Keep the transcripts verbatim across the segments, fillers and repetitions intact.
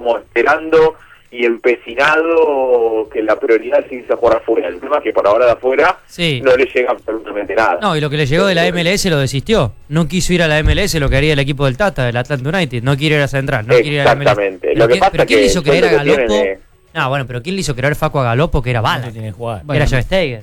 como esperando y empecinado que la prioridad es irse a jugar afuera. El tema es que por ahora de afuera sí. no le llega absolutamente nada. No, y lo que le llegó de la M L S lo desistió. No quiso ir a la M L S, lo que haría el equipo del Tata, del Atlanta United. No quiere ir a Central, no quiere ir a la M L S. Exactamente. Pero, Lo que ¿quién, pasa pero ¿quién que le hizo creer a lo que Galopo? tienen, eh... No, bueno, pero ¿quién le hizo creer Facu a Galopo que era bala? No tiene que jugar. Que Bueno, era Joe Steiger.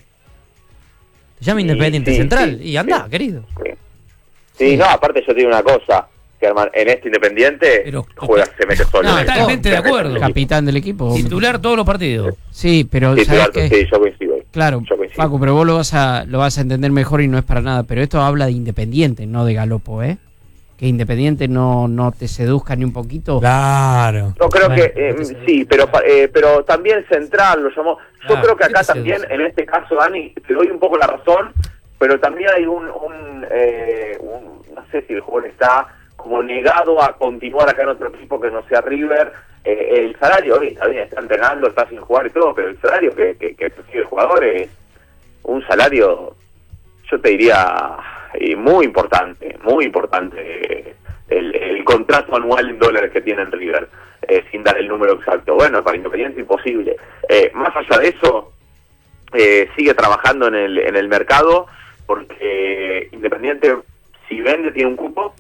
Se llama Sí, Independiente sí, Central. sí, y anda, sí. querido. Sí. Sí, sí, no, aparte yo te digo una cosa. Que en este Independiente pero, juega, se mete solo. No, totalmente de acuerdo. Capitán del equipo. Titular todos los partidos. Sí, pero Sí, ¿sabes claro, qué? sí, yo coincido. Claro, yo coincido. Facu, pero vos lo vas a lo vas a entender mejor y no es para nada, pero esto habla de Independiente, no de Galopo, ¿eh? Que Independiente no no te seduzca ni un poquito. Claro. Yo creo Bueno, que eh, sí, pero eh, pero también Central lo llamó. Yo Claro, creo que acá ¿qué te también, seduce? en este caso, Dani, te doy un poco la razón, pero también hay un, un, eh, un no sé si el jugador está como negado a continuar acá en otro equipo que no sea River. Eh, el salario, hoy está bien, está entrenando, está sin jugar y todo, pero el salario que, que, que recibe el jugador es un salario, yo te diría, eh, muy importante, muy importante. Eh, el, el contrato anual en dólares que tiene en River, eh, sin dar el número exacto. Bueno, para Independiente imposible. Eh, más allá de eso, eh, sigue trabajando en el, en el mercado, porque Independiente, si vende, tiene un cupo.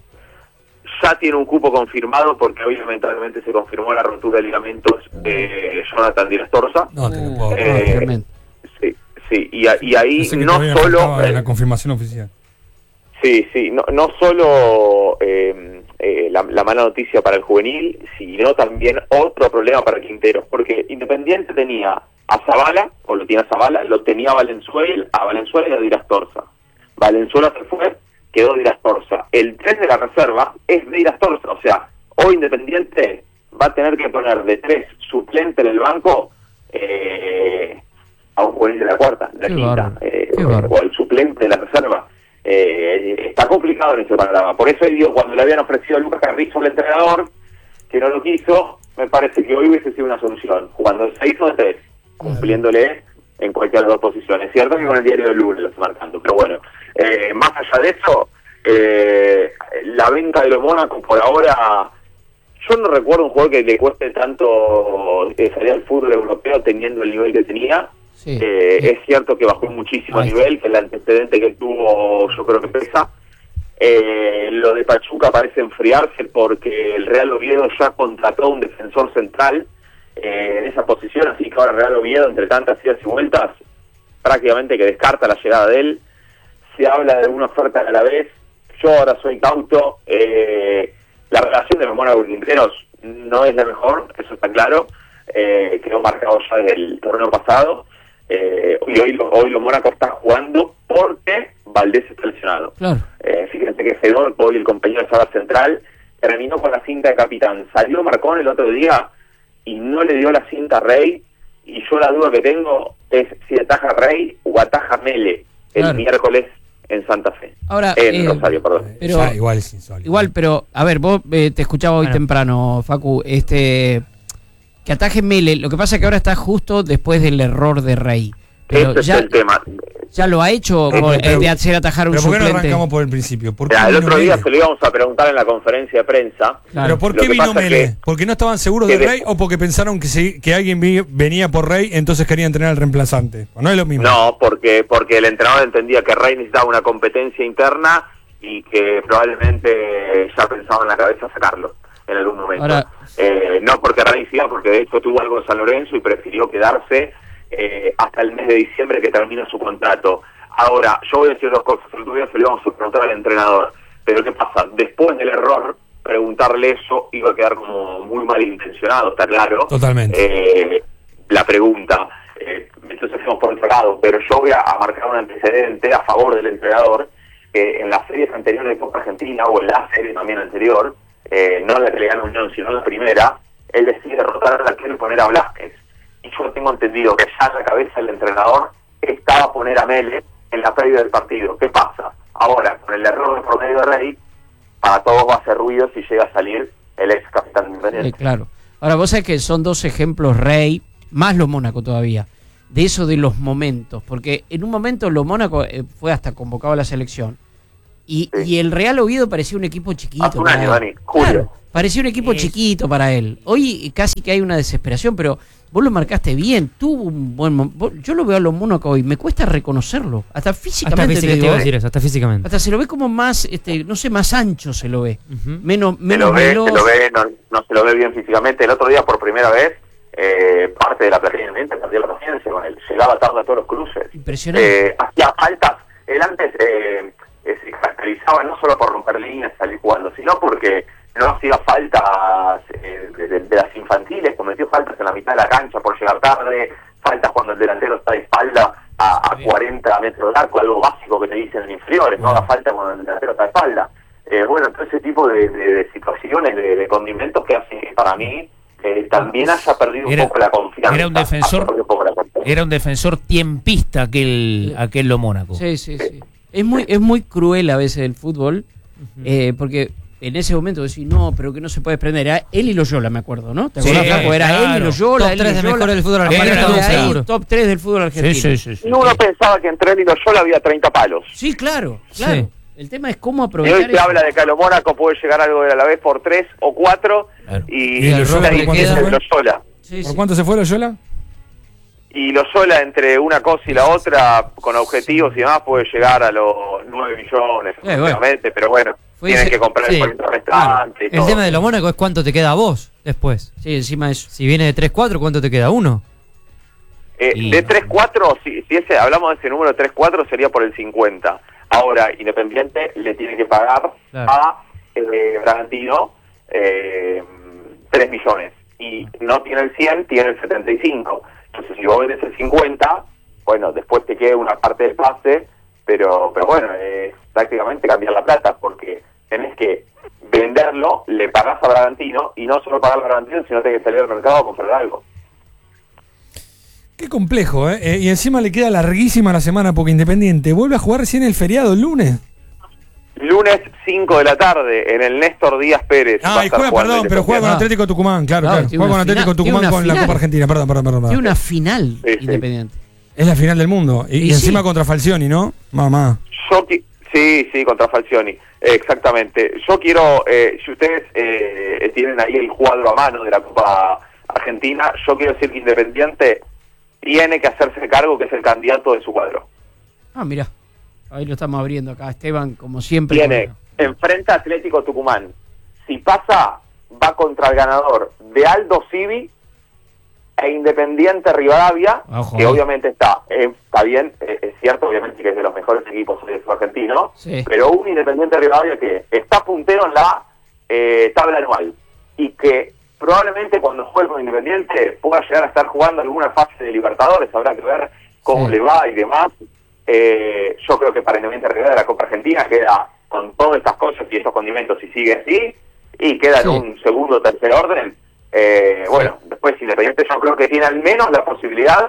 Ya tiene un cupo confirmado porque hoy lamentablemente se confirmó la rotura de ligamentos de Jonathan Di Astorza. No te lo puedo Uh, creer. Eh, tremendo. sí, sí, y, a- y ahí Pensé que no todavía solo... faltaba eh, la confirmación oficial. Sí, sí, no, no solo eh, eh, la, la mala noticia para el juvenil, sino también otro problema para Quinteros, porque Independiente tenía a Zavala, o lo tiene a Zavala, lo tenía a Valenzuela, a Valenzuela y a Di Astorza. Valenzuela se fue, quedó Di Astorza. El tres de la reserva es de Di Astorza, o sea, hoy Independiente va a tener que poner de tres suplente en el banco eh, a un juvenil de la cuarta, de la Qué quinta, bárbaro, eh, qué o, bárbaro. o el suplente de la reserva. Eh, está complicado en ese panorama. Por eso digo, cuando le habían ofrecido a Lucas Carrizo al entrenador, que no lo quiso, me parece que hoy hubiese sido una solución, jugando el seis o de tres, cumpliéndole en cualquiera de las dos posiciones. Cierto que con el diario del lunes lo está marcando, pero bueno, eh, más allá de eso, eh, la venta de los Mónaco por ahora, yo no recuerdo un jugador que le cueste tanto eh, salir al fútbol europeo teniendo el nivel que tenía. Sí. Eh, es cierto que bajó muchísimo Ahí el nivel, que el antecedente que tuvo yo creo que pesa. Eh, lo de Pachuca parece enfriarse porque el Real Oviedo ya contrató un defensor central eh, en esa posición, así que ahora Real Oviedo, entre tantas idas y vueltas, prácticamente que descarta la llegada de él. Se habla de una oferta a la vez. Yo ahora soy cauto. Eh, la relación de los Mónaco Quinteros no es la mejor, eso está claro. Eh, quedó marcado ya desde el torneo pasado. Eh, y hoy, hoy los Mónaco está jugando porque Valdés está lesionado. Claro. Eh, fíjense que Fedor, hoy el compañero de Saga Central, terminó con la cinta de capitán. Salió Marcón el otro día y no le dio la cinta a Rey. Y yo la duda que tengo es si ataja Rey o ataja Mele el Claro. miércoles en Santa Fe. Ahora, en eh, Rosario, perdón. Pero- Ya, igual es insólito. Igual, pero, a ver, vos eh, te escuchaba hoy Bueno. temprano, Facu, este que ataje Mele, lo que pasa es que ahora está justo después del error de Rey. Pero Ese ya, es el tema. ya lo ha hecho Pero- con- pero- de hacer atajar un Pero ¿por qué no suplente. arrancamos por el principio? ¿Por qué Mira, el vino otro día Mele? se lo íbamos a preguntar en la conferencia de prensa. Claro. ¿Pero por Lo qué que vino pasa es Mele? que- ¿Porque no estaban seguros que de de- Rey o porque pensaron que, se- que alguien vi- venía por Rey, entonces querían tener al reemplazante? ¿O no es lo mismo? No, porque porque el entrenador entendía que Rey necesitaba una competencia interna y que probablemente ya pensaba en la cabeza sacarlo en algún momento. Ahora- Eh, no porque Rey siga, porque de hecho tuvo algo en San Lorenzo y prefirió quedarse eh, hasta el mes de diciembre que termina su contrato. Ahora, yo voy a decir dos cosas. El otro día se lo íbamos a preguntar al entrenador. Pero ¿qué pasa? Después del error, preguntarle eso iba a quedar como muy malintencionado, está claro. Totalmente. Eh, la pregunta. Eh, entonces hacemos por otro lado. Pero yo voy a, a marcar un antecedente a favor del entrenador. Que en las series anteriores de Copa Argentina, o en la serie también anterior, eh, no la que le gana Unión, sino la primera, él decide derrotar al arquero y poner a Blázquez. Y yo tengo entendido que ya en la cabeza del entrenador estaba poner a Mele en la previa del partido. ¿Qué pasa? Ahora, con el error de promedio de Rey, para todos va a hacer ruido si llega a salir el ex capitán Eh, Independiente. claro. Ahora, vos sabés que son dos ejemplos, Rey, más los Mónaco todavía, de eso de los momentos. Porque en un momento los Mónaco eh, fue hasta convocado a la selección. Y, Sí. y el Real Oviedo parecía un equipo chiquito. Hace un para año, él. Dani, julio. Claro, parecía un equipo Es- chiquito para él. Hoy casi que hay una desesperación, pero vos lo marcaste bien. Tuvo un buen momento. Yo lo veo a los Mónaco hoy, me cuesta reconocerlo. Hasta Hasta físicamente. física, te te digo, iba a ¿eh? decir eso, hasta físicamente. Hasta se lo ve como más, este, no sé, más ancho se lo ve. Ujú. Menos, Se menos lo ve, veloz. se lo ve, no, no se lo ve bien físicamente. El otro día, por primera vez, eh, parte de la platea independiente perdió la paciencia con él. Llegaba tarde a todos los cruces. Impresionante. Eh, hacía faltas. Él antes eh, eh, se caracterizaba no solo por romper líneas y salir jugando, sino porque no hacía faltas eh, de, de- de las infantiles, cometió faltas en la mitad de la cancha por llegar tarde, faltas cuando el delantero está de espalda a, a cuarenta metros del arco, algo básico que te dicen en inferiores, no haga falta cuando el delantero está de espalda. Eh, bueno, todo ese tipo de, de- de situaciones, de, de condimentos que hacen que para mí eh, también haya perdido Era- un poco la confianza. era un defensor- haya perdido un poco la confianza. Era un defensor tiempista aquel, aquel Lo Mónaco. Sí, sí, sí. Es muy, es muy cruel a veces el fútbol, eh, porque en ese momento decís, no, pero que no se puede desprender. Era él y Loyola, me acuerdo, ¿no? ¿Te Sí, acuerdas, Flaco? Era claro. él y Loyola. Top él y tres de Loyola. mejores del fútbol Era argentino, de De ahí, seguro. top tres del fútbol Sí, argentino. sí, sí, sí. Y uno pensaba que entre él y Loyola había treinta palos. Sí, claro, claro. Sí. El tema es cómo Y aprovechar hoy se eso. habla de que a lo Mónaco puede llegar algo de la vez por tres o cuatro Claro. y, ¿Y y Loyola la por diferencia cuánto se de fue? Loyola. Sí, ¿Por sí. cuánto se fue Loyola? Y Loyola entre una cosa y la otra, con objetivos y demás, puede llegar a los nueve millones, bueno. obviamente, pero bueno, Fue tienen ese- que comprar sí, el cuarenta restante y El todo. tema de lo Mónaco es cuánto te queda a vos después. Sí, encima de eso. Si viene de tres cuatro, ¿cuánto te queda? ¿Uno? Eh, Y- de tres cuatro, si, si ese, hablamos de ese número tres cuatro, sería por el cincuenta. Ahora, Independiente le tiene que pagar Claro. a eh, Bragantino eh, tres millones. Y no tiene el cien, tiene el setenta y cinco. Entonces, si vos vendes el cincuenta, bueno, después te queda una parte del pase, pero pero bueno, es prácticamente cambiar la plata, porque tenés que venderlo, le pagás a Bragantino, y no solo pagar a Bragantino, sino tenés que salir al mercado a comprar algo. Qué complejo, ¿eh? Eh, Y encima le queda larguísima la semana porque Independiente vuelve a jugar recién el feriado, el lunes. Lunes cinco de la tarde en el Néstor Díaz Pérez. va a Ah, y estar juega, jugando perdón, pero juega con Ah. Atlético Tucumán, claro, Claro, claro. tiene Juega con una Atlético final, tiene Tucumán una con la final. Copa Argentina, perdón, perdón, perdón. Tiene perdón. una final Sí, sí. Independiente. Es la final del mundo. Y, Y y encima sí. contra Falcioni, ¿no? Mamá. Yo qui- sí, sí, contra Falcioni. Eh, exactamente. Yo quiero, eh, si ustedes eh, tienen ahí el cuadro a mano de la Copa Argentina, yo quiero decir que Independiente tiene que hacerse cargo que es el candidato de su cuadro. Ah, mira. Ahí lo estamos abriendo acá. Esteban, como siempre. Tiene, con- enfrenta a Atlético Tucumán. Si pasa, va contra el ganador de Aldo Civi e Independiente Rivadavia, Ojo, que eh. obviamente está, eh, está bien, eh, es cierto, obviamente que es de los mejores equipos del fútbol argentino, Sí. pero un Independiente Rivadavia que está puntero en la eh, tabla anual y que probablemente cuando juegue con Independiente pueda llegar a estar jugando alguna fase de Libertadores, habrá que ver cómo Sí. le va y demás. Eh, yo creo que para Independiente Rivadavia la Copa Argentina queda con todas estas cosas y estos condimentos y sigue así, y queda Sí. en un segundo o tercer orden. Eh, bueno, después Independiente yo creo que tiene al menos la posibilidad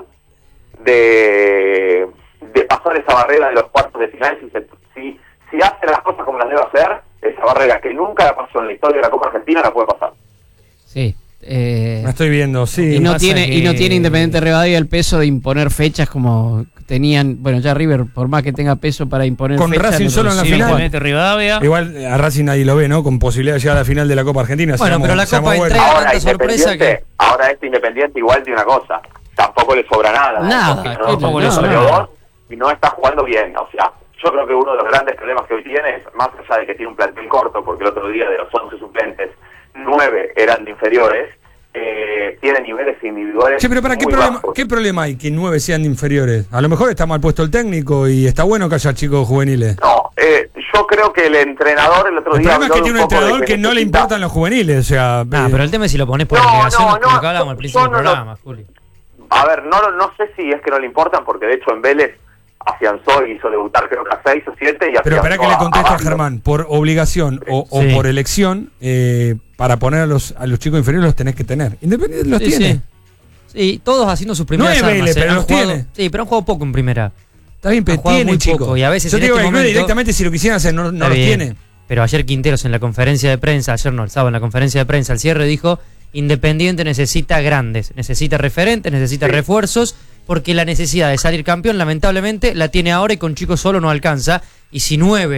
de, de pasar esa barrera de los cuartos de final. Si, se- si, si hace las cosas como las debe hacer, esa barrera que nunca la pasó en la historia de la Copa Argentina la puede pasar. Sí. Eh, La estoy viendo, sí. y no pasa tiene y no que- tiene Independiente Rivadavia el peso de imponer fechas como tenían, bueno, ya River, por más que tenga peso para imponer Con fechas, Racing no- solo en la Sí, final. Independiente Rivadavia. Igual a Racing nadie lo ve, ¿no? Con posibilidad de llegar a la final de la Copa Argentina. Bueno, seamos- pero la seamos Copa buenos. entrega- Ahora, tanta sorpresa Independiente, que- ahora este Independiente igual tiene una cosa, tampoco le sobra nada. ¿eh? Nada, Porque claro, tampoco le no, sobra no. dos y no está jugando bien. O sea, yo creo que uno de los grandes problemas que hoy tiene es, más allá de que tiene un plantel corto, porque el otro día de los once suplentes, nueve eran de inferiores, eh, tiene niveles individuales. Che, pero ¿para qué muy problema, bajos. qué problema hay que nueve sean inferiores? A lo mejor está mal puesto el técnico y está bueno que haya chicos juveniles. No, eh, yo creo que el entrenador el otro El día... problema es habló que de tiene un un poco de entrenador que no le necesita- importan los juveniles, o sea... Ah, eh, pero el tema es si lo pones por No, obligación, no, lo que no, hablábamos al principio yo del no lo- programa, Juli. A ver, no, no sé si es que no le importan, porque de hecho en Vélez afianzó y hizo debutar creo que a seis o siete. Y Pero espera afianzó que le contesto a varios. Germán. Por obligación o, o Sí. por elección, eh, para poner a los, a los chicos inferiores los tenés que tener. Independiente los Sí, tiene. sí. Sí, todos haciendo sus primeras No es armas. Vélez, eh, pero han los jugado- tiene. Sí, pero han jugado poco en primera. Está bien, pero Ha jugado tiene, muy chicos. poco, y a veces Yo en te digo este que Cruz momento- directamente si lo quisieran hacer, no, no Está los bien, tiene. Pero ayer Quinteros en la conferencia de prensa, ayer no, el sábado en la conferencia de prensa, al cierre dijo, Independiente necesita grandes, necesita referentes, necesita Sí. refuerzos, porque la necesidad de salir campeón lamentablemente la tiene ahora y con chicos solo no alcanza. Y si nueve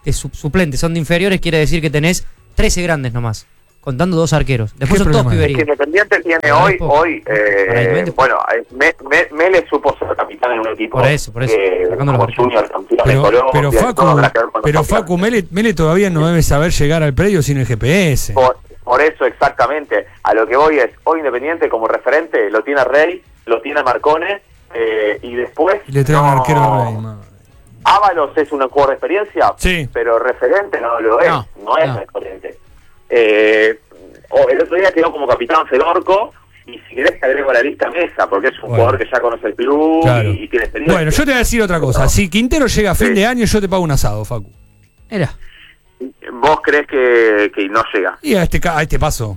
de su- suplentes son de inferiores, quiere decir que tenés trece grandes nomás, contando dos arqueros. Después ¿Qué son todos problema? Es que piberíos. Independiente tiene Para hoy, poco. hoy eh, Para Independiente. bueno, eh, Me- Me- Mele supo ser capitán en un equipo Por eso, por eso, que, sacando los como arqueros. Junior, campeón de Pero, Colombia, pero y todo Facu, habrá que ver con los pero campeones. Facu Mele, Mele todavía no debe saber llegar al predio sin el G P S. Por, por eso exactamente, a lo que voy es, hoy Independiente como referente lo tiene Rey, lo tiene Marcone, eh, y después... Y le trae un no- arquero a Rey, madre. Ábalos es un jugador de experiencia, Sí. pero referente no lo es, No, no, es no. referente. Eh, o el otro día quedó como capitán Fedorco, y si querés te agrego a la lista Mesa, porque es un Bueno. jugador que ya conoce el club Claro. y, y tiene experiencia. Bueno, yo te voy a decir otra cosa. Si Quintero llega a fin Sí. de año, yo te pago un asado, Facu. Era. ¿Vos crees que, que no llega? Y a este, ca- a este paso.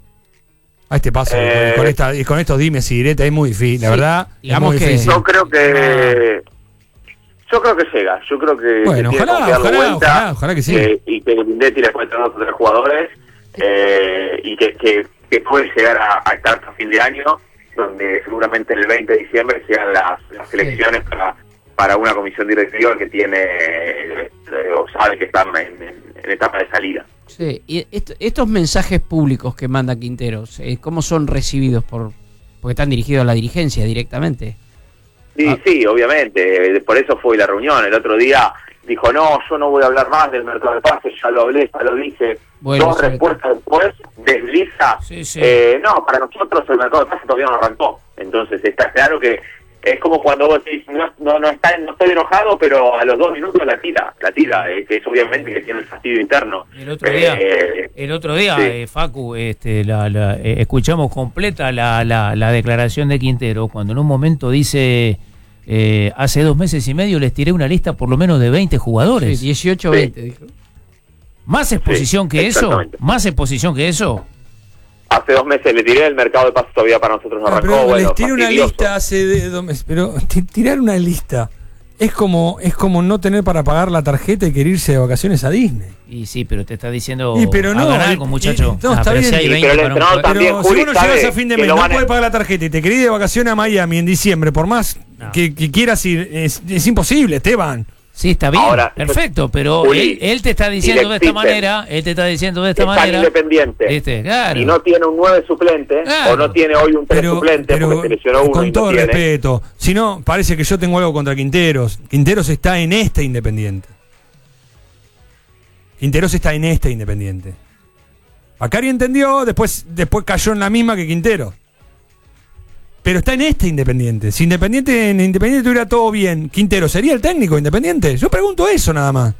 A este paso. Eh. Con, esta, y con estos dimes y diretes es muy difícil. La Sí, verdad, digamos es muy que- difícil. Yo creo que... Yo creo que llega, yo creo que, Bueno, que tiene ojalá, que darle ojalá, vuelta, ojalá, ojalá que sí. eh, y que Grindetti le puede traer otros tres jugadores eh, y que, que, que puede llegar a, a estar hasta fin de año, donde seguramente el veinte de diciembre sean las, las elecciones para, para una comisión directiva que tiene eh, o sabe que están en, en, en etapa de salida. Sí, y est- estos mensajes públicos que manda Quinteros, eh, ¿cómo son recibidos por porque están dirigidos a la dirigencia directamente? Sí, Ah. sí, obviamente, por eso fue la reunión. El otro día dijo, no, yo no voy a hablar más del mercado de pases, ya lo hablé, ya lo dije. Bueno, Dos sobre respuestas después, desliza. Sí, sí. Eh, no, para nosotros el mercado de pases todavía no arrancó. Entonces está claro que es como cuando vos decís, no, no, no, está, no estoy enojado, pero a los dos minutos la tira, la tira, eh, que es obviamente que tiene el fastidio interno. El otro día, Eh, el otro día, sí. eh, Facu, este, la, la, eh, escuchamos completa la, la, la declaración de Quintero cuando en un momento dice, eh, hace dos meses y medio les tiré una lista por lo menos de veinte jugadores. Sí, dieciocho Sí. veinte, dijo. Más exposición Sí, que eso, exactamente. más exposición que eso. Hace dos meses le tiré, el mercado de pases todavía para nosotros no Ah, arrancó. pero bueno, les tiré una fastidioso. lista hace de- dos meses. Pero ti- tirar una lista es como, es como no tener para pagar la tarjeta y querer irse de vacaciones a Disney. Y sí, pero te está diciendo, Y pero no, hagan y- algo, y- muchacho. no, está pero bien. si hay Sí, veinte pero el para un entrenador jugador. también, Pero si Juli, vos no llegas sabe a fin de que mes, lo no van a- puedes pagar la tarjeta y te querés ir de vacaciones a Miami en diciembre, por más No. que, que quieras ir, es, es imposible, Esteban. Sí, está bien, Ahora, perfecto, pero Juli, él, él te está diciendo y le de esta existen. manera, él te está diciendo de esta Está manera. Independiente. Este, claro. Y no tiene un nueve suplente, Claro. o no tiene hoy un tres Pero, suplente pero porque se lesionó uno y con no todo el tiene. respeto, si no, parece que yo tengo algo contra Quinteros. Quinteros está en este Independiente. Quinteros está en este Independiente. Bacari entendió, después, después cayó en la misma que Quintero. Pero está en este Independiente. Si Independiente en Independiente tuviera todo bien, ¿Quintero sería el técnico Independiente? Yo pregunto eso nada más.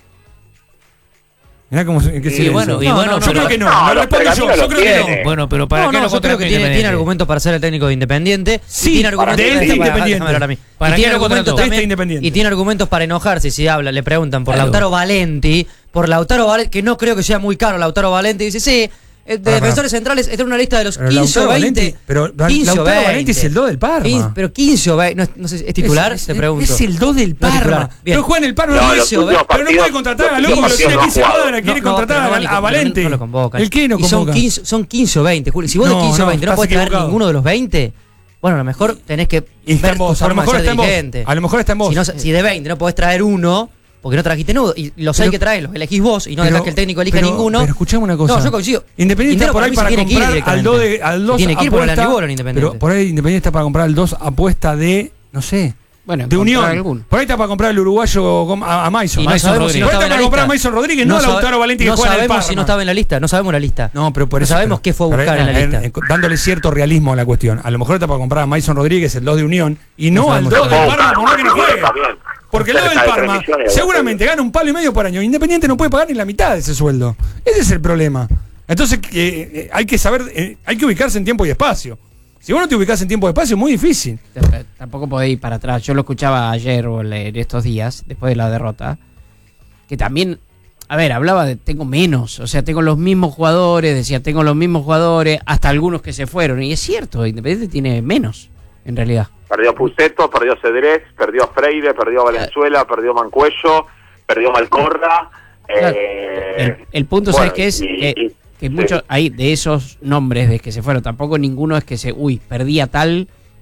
Mirá cómo se- que Sí, silencio. bueno, y No, bueno, no, yo pero- creo que no. No, lo los respondo yo. pergaminos Yo los creo que no. tiene. Bueno, pero ¿para no, qué no, lo yo creo contrató que tiene, tiene Independiente? argumentos para ser el técnico de Independiente. Sí, y tiene argumentos de este para- Independiente. déjame hablar a mí. ¿Para Y qué tiene lo argumentos contrató? De este también- Independiente. y tiene argumentos para enojarse si habla, le preguntan por Claro. Lautaro Valenti, por Lautaro Valenti, que no creo que sea muy caro Lautaro Valenti, y dice, sí, eh, de Pará, defensores centrales, está en una lista de los Pero quince o Lautaro veinte. Valenti- pero quince o Lautaro veinte. Valenti es el dos del Parma. quince, pero quince o veinte, no, no sé, ¿es titular? Es- Te es- pregunto. Es el dos del No es titular. Parma. Bien. Pero juega en el Parma. No, No, los es- últimos pero no puede partidos- contratar a los Loco, últimos lo tiene partidos no quince ha jugado. cuadras, quiere No, no, contratar pero no, a, ni- a Valente. No, lo convocan. ¿El qué no Y son convoca? quince, son quince o veinte, Juli. Si vos No, de quince o no, veinte no, estás podés traer equivocado. ninguno de los veinte, bueno, a lo mejor tenés que Y está ver en tu vos. A lo forma de mejor ser está en vos. dirigente. A lo mejor está en vos. Si, no, si de veinte no podés traer uno, porque no trajiste nudo, y los Pero- hay que traer, los elegís vos, y no Pero- dejás que el técnico elija pero- ninguno. Pero escuchame una cosa. No, yo coincido. Independiente está Quintero por ahí mí para se tiene que ir comprar al dos de, al dos Tiene que ir por el apuesta, antiguo en Independiente. pero por ahí Independiente está para comprar el dos apuesta de, no sé, Bueno, de encontrar Unión. alguno. Por ahí está para comprar el uruguayo Gom- a, a Mason. Y no Mason sabemos si no Rodríguez. Por ahí estaba está en la para comprar a lista. Mason Rodríguez, no a sabe- Lautaro Valenti que no juega en el sabemos si Parma. no estaba en la lista, no sabemos la lista. No, pero por No eso. sabemos pero- qué fue a pero, buscar eh, en la eh, lista. eh, dándole cierto realismo a la cuestión. A lo mejor está para comprar a Mason Rodríguez, el dos de Unión, y no, No al sabemos dos qué del fue. Parma, por más que no juegue. Está bien. Porque el dos del Cerca de tres Parma millones, seguramente gana un palo y medio por año. Independiente no puede pagar ni la mitad de ese sueldo. Ese es el problema. Entonces eh, eh, hay que saber, eh, hay que ubicarse en tiempo y espacio. Si vos no te ubicás en tiempo y espacio, es muy difícil. T- Tampoco podés ir para atrás. Yo lo escuchaba ayer o le- en estos días, después de la derrota, que también, a ver, hablaba de tengo menos, o sea, tengo los mismos jugadores, decía, tengo los mismos jugadores, hasta algunos que se fueron. Y es cierto, Independiente tiene menos, en realidad. Perdió a Puceto, perdió a Cedrés, perdió a Freire, perdió a Valenzuela, perdió a Mancuello, perdió a Malcorra. Claro. eh, El, el punto, bueno, ¿sabes qué es? y- que y- que sí. muchos, hay de esos nombres de que se fueron, tampoco ninguno es que se, uy, perdí a tal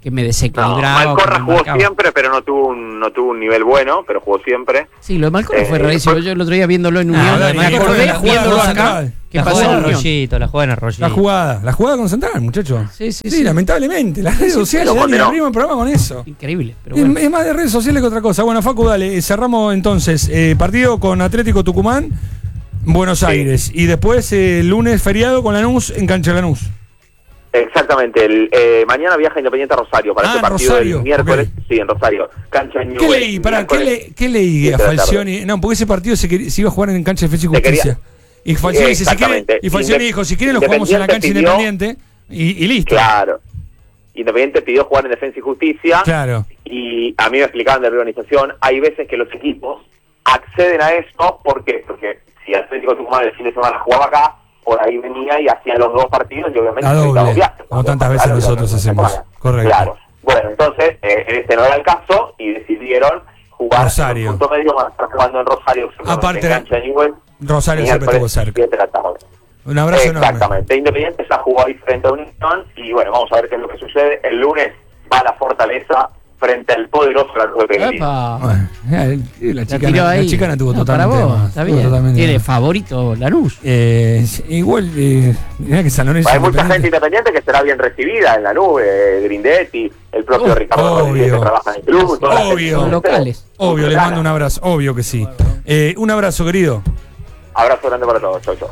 que me No, desequilibraba. Malcorra que me jugó marcaba. siempre, pero no tuvo un, no tuvo un nivel bueno, pero jugó siempre. Sí, lo de Malcorra Eh, fue rarísimo. fue- Yo el otro día viéndolo en Ah, Unión, Dani, me ¿qué acordé fue la jugada viéndolo de acá. Central? ¿Qué La pasó jugada en en Unión? Arroyito, la jugada en Arroyito. La jugada, la jugada con Central, muchacho. Sí, sí, Sí, sí. lamentablemente. Las redes sociales, lo Dani, condenó. abrimos el programa con eso. Increíble, pero Es, bueno. es más de redes sociales que otra cosa. Bueno, Facu, dale, eh, cerramos entonces. Eh, partido con Atlético Tucumán, Buenos Sí. Aires. Y después eh, el lunes feriado con Lanús en Cancha Lanús. Exactamente, el, eh, mañana viaja Independiente a Rosario para Ah, este en partido Rosario, del miércoles. ok. Sí, en Rosario. Cancha ¿Qué Newell, leí? Pará, ¿qué, miércoles. le, ¿qué leí a siete de la tarde. Falcioni? No, porque ese partido se, quería- se iba a jugar en Cancha de Defensa y Se quería- Justicia. Y Falcioni dice, si quiere, Exactamente. y Falcioni Inde- dijo, si quieren lo jugamos en la cancha Independiente pidió- Independiente y, y listo. Claro. Independiente pidió jugar en Defensa y Justicia. Claro. Y a mí me explicaban de reorganización, hay veces que los equipos acceden a eso, ¿por qué? Porque si Atlético Tucumán el fin de semana jugaba acá, por ahí venía y hacía los dos partidos y obviamente A doble, necesitaba viajes. como tantas veces Claro, nosotros claro, hacemos. claro. Correcto. Claro. Bueno, entonces, eh, este no era el caso y decidieron jugar Rosario. en un punto medio, van a estar jugando en Rosario, Aparte, en cancha de Newell, Rosario siempre miércoles, estuvo cerca. siete de la tarde. Un abrazo enorme. Exactamente, Independiente ya jugó ahí frente a Unión y bueno, vamos a ver qué es lo que sucede. El lunes va a la Fortaleza frente al poderoso Lanús de Pellegrini. Epa. Bueno, eh, la La chicana, tiró ahí. la chicana tuvo No, totalmente para vos, más, está tuvo bien. totalmente Tiene más. favorito Lanús. Eh, igual, eh, mirá que San Lorenzo Hay mucha gente Independiente- independiente que será bien recibida en la nube, eh, Grindetti, el propio Oh, Ricardo Rodríguez obvio. que trabaja en el club. toda la gente. Obvio. Son locales. Obvio, les mando un abrazo, obvio que sí. Eh, un abrazo, querido. Abrazo grande para todos, chau, chau.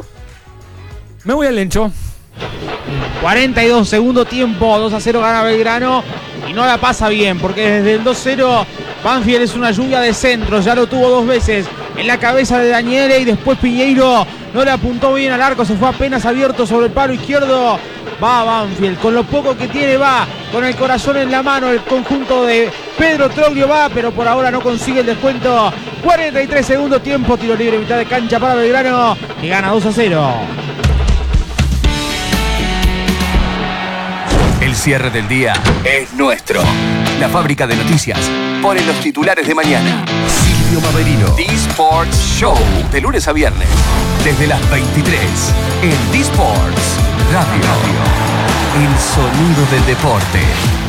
Me voy al Lencho. cuarenta y dos, segundo tiempo, dos a cero gana Belgrano y no la pasa bien porque desde el dos cero Banfield es una lluvia de centros, ya lo tuvo dos veces en la cabeza de Daniele y después Piñeiro no le apuntó bien al arco, se fue apenas abierto sobre el palo izquierdo. Va Banfield, con lo poco que tiene va, con el corazón en la mano, el conjunto de Pedro Troglio va, pero por ahora no consigue el descuento. cuarenta y tres segundo tiempo, tiro libre mitad de cancha para Belgrano y gana dos a cero. El cierre del día es nuestro. La fábrica de noticias pone los titulares de mañana. Silvio Maverino. D-Sports Show. De lunes a viernes. Desde las veintitrés. En D-Sports Radio. El sonido del deporte.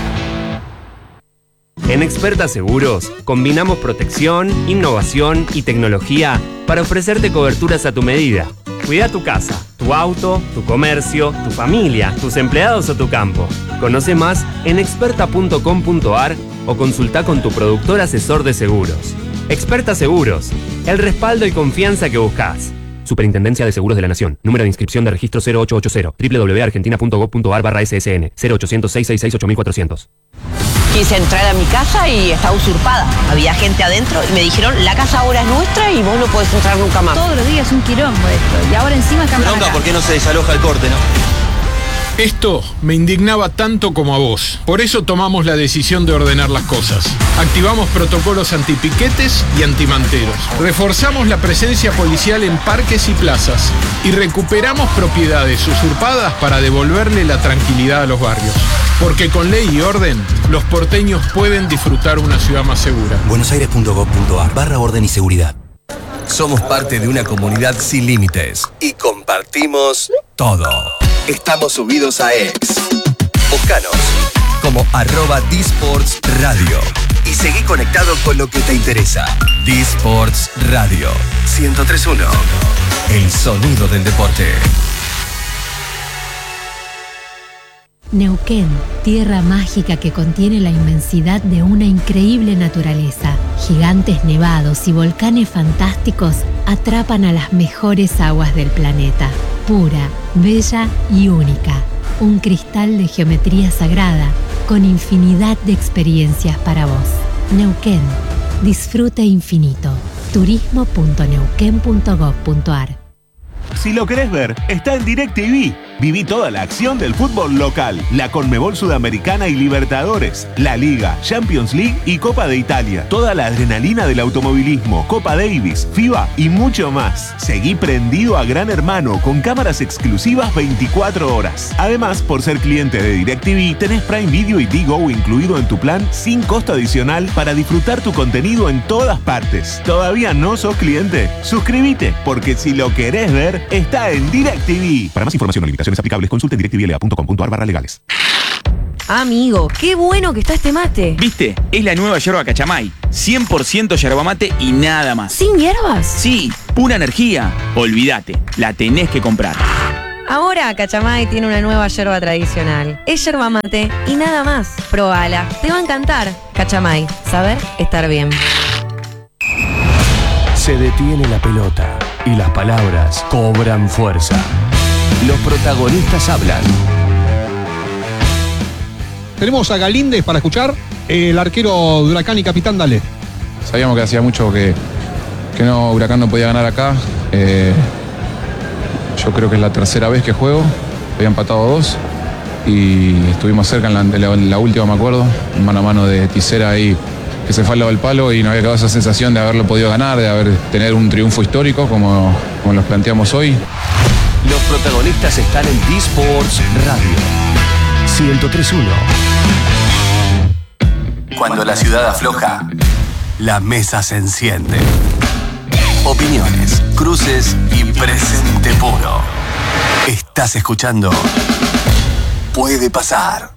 En Experta Seguros, combinamos protección, innovación y tecnología para ofrecerte coberturas a tu medida. Cuida tu casa, tu auto, tu comercio, tu familia, tus empleados o tu campo. Conoce más en experta punto com punto a r o consulta con tu productor asesor de seguros. Experta Seguros, el respaldo y confianza que buscas. Superintendencia de Seguros de la Nación. Número de inscripción de registro cero ocho ocho cero. doble u doble u doble u punto argentina punto gob punto a r barra S S N. cero ochocientos, seiscientos sesenta y seis, ocho mil cuatrocientos. Quise entrar a mi casa y estaba usurpada. Había gente adentro y me dijeron, la casa ahora es nuestra y vos no podés entrar nunca más. Todos los días es un quilombo esto. Y ahora encima cambian acá. ¿Por qué no se desaloja el corte, no? Esto me indignaba tanto como a vos. Por eso tomamos la decisión de ordenar las cosas. Activamos protocolos antipiquetes y antimanteros. Reforzamos la presencia policial en parques y plazas. Y recuperamos propiedades usurpadas para devolverle la tranquilidad a los barrios. Porque con ley y orden, los porteños pueden disfrutar una ciudad más segura. buenosaires punto gob punto a r barra orden y seguridad. Somos parte de una comunidad sin límites y compartimos todo. Estamos subidos a X. Búscanos como arroba D-Sports Radio y seguí conectado con lo que te interesa. D-Sports Radio ciento tres punto uno. El sonido del deporte. Neuquén, tierra mágica que contiene la inmensidad de una increíble naturaleza. Gigantes nevados y volcanes fantásticos atrapan a las mejores aguas del planeta. Pura, bella y única. Un cristal de geometría sagrada con infinidad de experiencias para vos. Neuquén, disfrute infinito. turismo punto neuquén punto gob punto a r. Si lo querés ver, está en DirecTV. Viví toda la acción del fútbol local, la Conmebol Sudamericana y Libertadores, la Liga, Champions League y Copa de Italia. Toda la adrenalina del automovilismo, Copa Davis, FIBA y mucho más. Seguí prendido a Gran Hermano con cámaras exclusivas veinticuatro horas. Además, por ser cliente de DirecTV, tenés Prime Video y D-Go incluido en tu plan sin costo adicional para disfrutar tu contenido en todas partes. ¿Todavía no sos cliente? Suscríbete, porque si lo querés ver, está en DirecTV. Para más información o limitaciones aplicables, consulte directvla punto com punto a r barra legales. Amigo, qué bueno que está este mate. ¿Viste? Es la nueva yerba Cachamay. cien por ciento yerba mate y nada más. ¿Sin hierbas? Sí, pura energía. Olvídate, la tenés que comprar. Ahora Cachamay tiene una nueva yerba tradicional. Es yerba mate y nada más. Probala, te va a encantar. Cachamay, saber estar bien. Se detiene la pelota y las palabras cobran fuerza. Los protagonistas hablan. Tenemos a Galíndez para escuchar, el arquero de Huracán y capitán, dale. Sabíamos que hacía mucho que, que no, Huracán no podía ganar acá. Eh, yo creo que es la tercera vez que juego. Había empatado dos y estuvimos cerca en la, en la, en la última, me acuerdo, mano a mano de Tisera ahí, que se fue al lado del palo y nos había quedado esa sensación de haberlo podido ganar, de haber tener un triunfo histórico como, como los planteamos hoy. Los protagonistas están en D-Sports Radio ciento tres punto uno. Cuando la ciudad afloja, la mesa se enciende. Opiniones, cruces y presente puro. Estás escuchando Puede Pasar.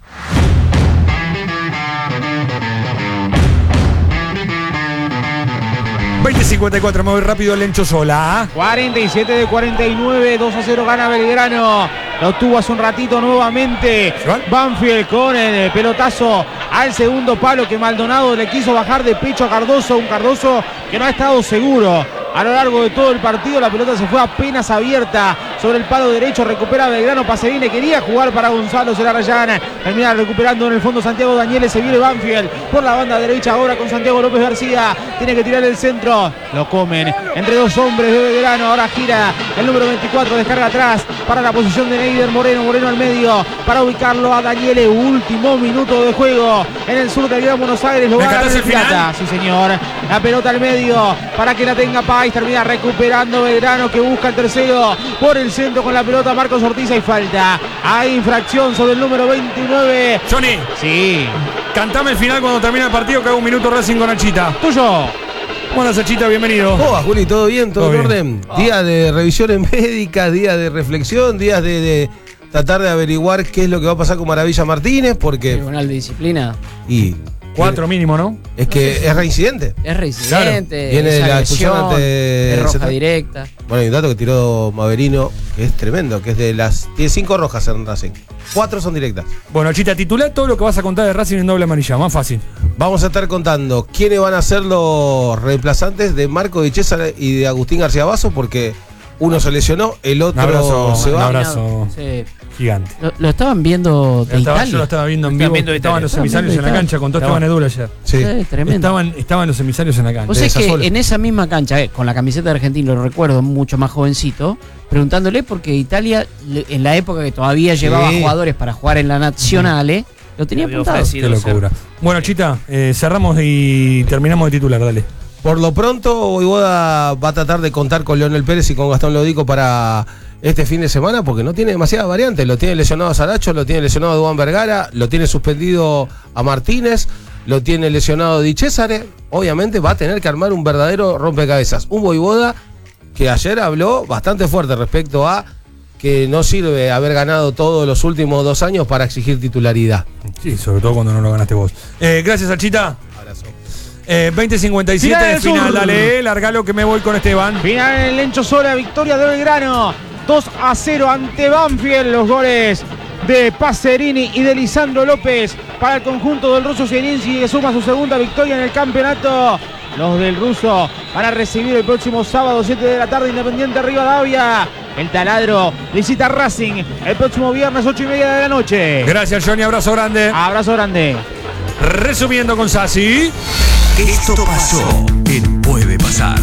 veinte cincuenta y cuatro, me voy rápido, Lencho Sola. cuarenta y siete de cuarenta y nueve, dos a cero gana Belgrano. Lo tuvo hace un ratito nuevamente Banfield con el pelotazo al segundo palo que Maldonado le quiso bajar de pecho a Cardoso. Un Cardoso que no ha estado seguro a lo largo de todo el partido. La pelota se fue apenas abierta sobre el palo derecho. Recupera Belgrano. Paserini quería jugar para Gonzalo Celarayán. Termina recuperando en el fondo Santiago Danieles. Se viene Banfield por la banda derecha ahora con Santiago López García. Tiene que tirar el centro. Lo comen entre dos hombres de Belgrano. Ahora gira el número veinticuatro. Descarga atrás para la posición de Neider Moreno. Moreno al medio para ubicarlo a Danieles. Último minuto de juego en el sur del Gran Buenos Aires. Lo va a ganar el Plata. Sí, señor. La pelota al medio para que la tenga Pais. Termina recuperando Belgrano que busca el tercero por el centro con la pelota Marcos Ortiz. Hay falta. Hay infracción sobre el número veintinueve. Johnny. Sí. Cantame el final cuando termine el partido, que hago un minuto Racing con Achita. Tuyo. Buenas, Achita, bienvenido. ¿Cómo va, Juli? ¿Todo bien? ¿Todo, ¿Todo en orden? bien? Día de revisiones médicas, día de reflexión, días de, de tratar de averiguar qué es lo que va a pasar con Maravilla Martínez, porque... Tribunal de Disciplina. Y... Cuatro mínimo, ¿no? Es que es reincidente. Es reincidente. Claro. Viene es de la agresión, expulsión ante... es roja directa. Bueno, hay un dato que tiró Maverino, que es tremendo, que es de las... Tiene cinco rojas en Racing. Cuatro son directas. Bueno, Chita, titula todo lo que vas a contar de Racing en doble amarilla, más fácil. Vamos a estar contando quiénes van a ser los reemplazantes de Marco Di César y de Agustín García Basso, porque uno se lesionó, el otro un abrazo, se va. Un abrazo Sí. gigante. Lo, lo estaban viendo de Estaba- Italia. yo lo estaba viendo en Estaban vivo, viendo de estaban Italia. los Estaban emisarios viendo en la de cancha, contó Italia. Esteban Edul ayer. Sí. Sí, tremendo. Estaban, estaban los emisarios en la cancha. Vos de sabés que Sassuolo. en esa misma cancha, eh, con la camiseta de Argentina, lo recuerdo mucho más jovencito, preguntándole porque Italia, le- en la época que todavía llevaba Sí. jugadores para jugar en la Nacional, lo tenía apuntado. Qué locura. Bueno, Chita, eh, cerramos y terminamos de titular, dale. Por lo pronto, Voivoda va a tratar de contar con Leonel Pérez y con Gastón Lodico para este fin de semana, porque no tiene demasiadas variantes. Lo tiene lesionado a Saracho, lo tiene lesionado a Duan Vergara, lo tiene suspendido a Martínez, lo tiene lesionado a Di Césare. Obviamente va a tener que armar un verdadero rompecabezas. Un Voivoda que ayer habló bastante fuerte respecto a que no sirve haber ganado todos los últimos dos años para exigir titularidad. Sí, sobre todo cuando no lo ganaste vos. Eh, gracias, Achita. Abrazo. Eh, veinte cincuenta y siete, Final del final, sur. dale, eh, largalo que me voy con Esteban. Final en el Lencho Sola, victoria de Belgrano. dos a cero ante Banfield. Los goles de Pacerini y de Lisandro López para el conjunto del ruso Zielinski, que suma su segunda victoria en el campeonato. Los del ruso van a recibir el próximo sábado, siete de la tarde, Independiente Rivadavia. El taladro visita Racing el próximo viernes, ocho y media de la noche. Gracias, Johnny, abrazo grande. Abrazo grande. Resumiendo con Sassi. Esto pasó en Puede Pasar.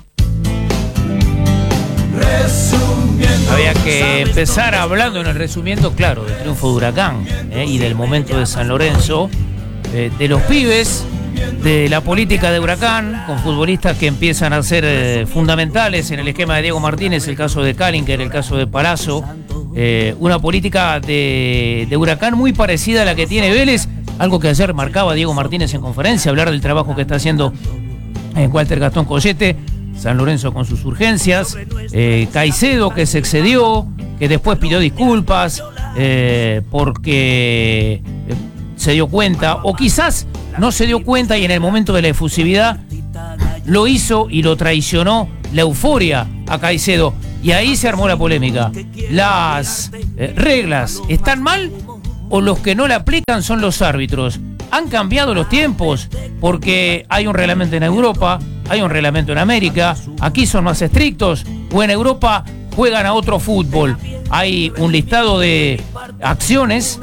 Había que empezar hablando en el resumiendo, claro, del triunfo de Huracán eh, y del momento de San Lorenzo, eh, de los pibes, de la política de Huracán, con futbolistas que empiezan a ser eh, fundamentales en el esquema de Diego Martínez, el caso de Kallinger, el caso de Palazzo, eh, una política de, de Huracán muy parecida a la que tiene Vélez, algo que ayer marcaba Diego Martínez en conferencia, hablar del trabajo que está haciendo eh, Walter Gastón Collete. San Lorenzo con sus urgencias, eh, Caicedo que se excedió, que después pidió disculpas, eh, porque se dio cuenta, o quizás no se dio cuenta y en el momento de la efusividad lo hizo y lo traicionó la euforia a Caicedo. Y ahí se armó la polémica. ¿Las eh, reglas están mal o los que no la aplican son los árbitros? Han cambiado los tiempos porque hay un reglamento en Europa, hay un reglamento en América, aquí son más estrictos, o en Europa juegan a otro fútbol. Hay un listado de acciones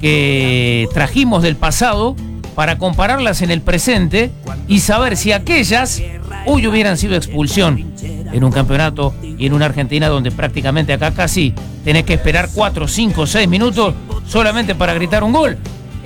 que trajimos del pasado para compararlas en el presente y saber si aquellas hoy hubieran sido expulsión en un campeonato y en una Argentina donde prácticamente acá casi tenés que esperar cuatro, cinco, seis minutos solamente para gritar un gol.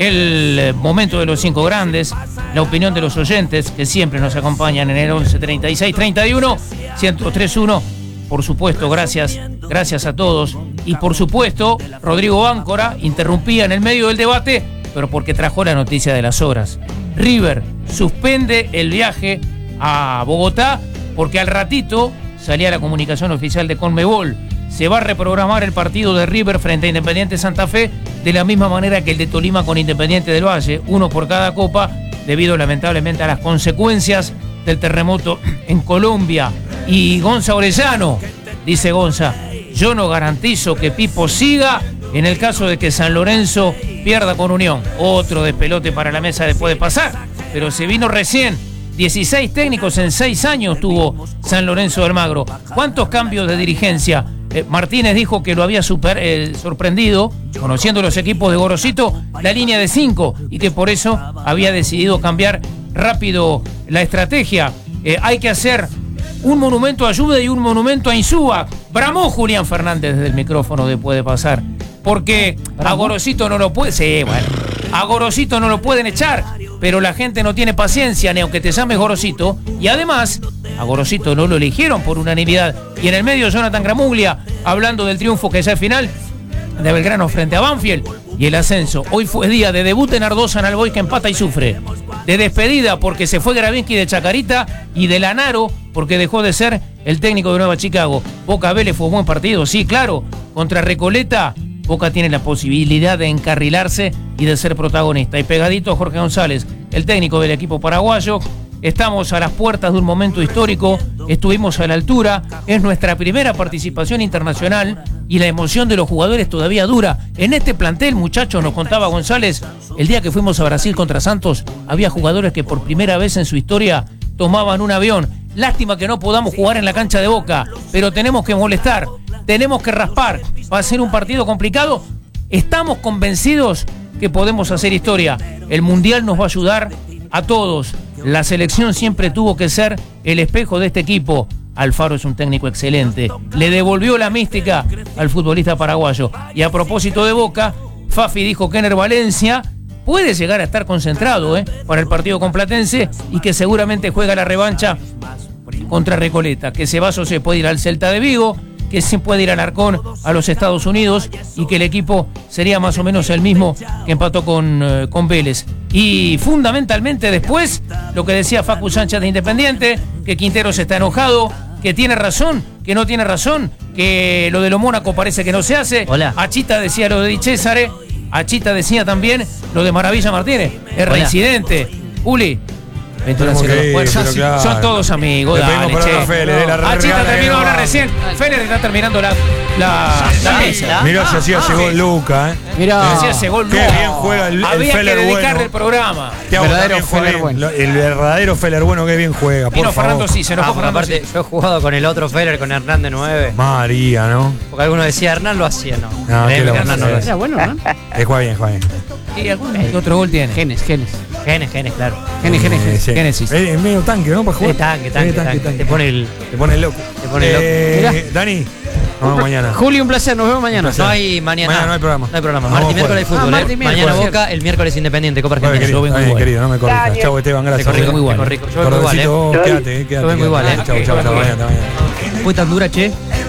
El momento de los cinco grandes, la opinión de los oyentes que siempre nos acompañan en el once treinta y seis treinta y uno ciento tres uno. Por supuesto, gracias, gracias a todos. Y por supuesto, Rodrigo Áncora interrumpía en el medio del debate, pero porque trajo la noticia de las horas. River suspende el viaje a Bogotá porque al ratito salía la comunicación oficial de Conmebol. Se va a reprogramar el partido de River frente a Independiente Santa Fe de la misma manera que el de Tolima con Independiente del Valle, uno por cada copa, debido lamentablemente a las consecuencias del terremoto en Colombia. Y Gonza Orellano, dice Gonza, yo no garantizo que Pipo siga en el caso de que San Lorenzo pierda con Unión. Otro despelote para la mesa después de pasar, pero se vino recién. dieciséis técnicos en seis años tuvo San Lorenzo de Almagro. ¿Cuántos cambios de dirigencia? Eh, Martínez dijo que lo había super, eh, sorprendido, conociendo los equipos de Gorosito, la línea de cinco, y que por eso había decidido cambiar rápido la estrategia. Eh, hay que hacer un monumento a Ayuda y un monumento a Insúa. Bramó Julián Fernández desde el micrófono después de pasar. Porque a Gorosito no lo puede. Sí, bueno. A Gorosito no lo pueden echar, pero la gente no tiene paciencia, ni aunque te llames Gorosito. Y además, a Gorosito no lo eligieron por unanimidad. Y en el medio, Jonathan Gramuglia, hablando del triunfo que es el final de Belgrano frente a Banfield y el ascenso. Hoy fue día de debut en Ardoza en Alboy, que empata y sufre. De despedida porque se fue Gravinsky de Chacarita, y de Lanaro porque dejó de ser el técnico de Nueva Chicago. Boca Vélez fue un buen partido, sí, claro. Contra Recoleta, Boca tiene la posibilidad de encarrilarse y de ser protagonista. Y pegadito a Jorge González, el técnico del equipo paraguayo. Estamos a las puertas de un momento histórico, estuvimos a la altura, es nuestra primera participación internacional y la emoción de los jugadores todavía dura. En este plantel, muchachos, nos contaba González, el día que fuimos a Brasil contra Santos, había jugadores que por primera vez en su historia tomaban un avión. Lástima que no podamos jugar en la cancha de Boca, pero tenemos que molestar, tenemos que raspar. Va a ser un partido complicado. Estamos convencidos que podemos hacer historia. El Mundial nos va a ayudar a todos. La selección siempre tuvo que ser el espejo de este equipo. Alfaro es un técnico excelente. Le devolvió la mística al futbolista paraguayo. Y a propósito de Boca, Fafi dijo que Ener Valencia puede llegar a estar concentrado ¿eh? para el partido con Platense y que seguramente juega la revancha contra Recoleta. Que Ceballos se puede ir al Celta de Vigo, que se puede ir al Arcón a los Estados Unidos y que el equipo sería más o menos el mismo que empató con, eh, con Vélez. Y fundamentalmente después, lo que decía Facu Sánchez de Independiente, que Quinteros está enojado, que tiene razón, que no tiene razón, que lo de lo Mónaco parece que no se hace. Hola. Achita decía lo de Di Césare, Achita decía también lo de Maravilla Martínez, es reincidente. Uli. Tenemos que ir, Fuerza, pero claro. Son todos amigos, Le dale, pedimos perdón a che. Félix, de la Achita regala que terminó no. ahora recién. Félix está terminando la, la, la mesa. Mirá si hacía ese gol Luca, ¿eh? Mirá. Si hacía ese gol, Qué no. bien juega el, el Había que Feller dedicarle bueno. el programa. Te hago Verdadero también, Feller Joaquín. bueno. Lo- El verdadero Feller bueno, que bien juega, por Vino favor. Fernando sí, se enojó Ah, porque Fernando aparte, sí. yo he jugado con el otro Feller, con Hernán de nueve. María, ¿no? Porque alguno decía Hernán lo hacía, no. No, Créeme qué que loco. Hernán no lo hacía. Era bueno, ¿no? Eh, juega bien, juega bien. ¿Y algún qué otro gol tiene? Genes, genes. Genes, genes, claro. Genes, genes, Eh, genes. sí. Génesis. Es es medio tanque, ¿no? Para jugar. Sí, tanque, tanque, Eh, tanque. Te pone el. Te pone loco. Te pone Eh, loco. Dani, nos vemos mañana. Julio, un placer, nos vemos mañana. No hay mañana. Mañana no hay programa. No hay programa. Nos Martes y vemos miércoles hay jueves. fútbol. Ah, ¿eh? martes y Mañana miércoles. Boca, el miércoles Independiente, Copa Bueno, Argentina. querido, Yo vengo está bien, igual. querido, no me corrijas. Chau, Esteban, Te gracias. corrijo muy igual. te corrijo. Yo vengo igual, Cordecito, ¿eh? quédate, quédate. Yo vengo igual, ¿eh? Chau, chau, chau, Ok. mañana, mañana. Fue tan dura, che.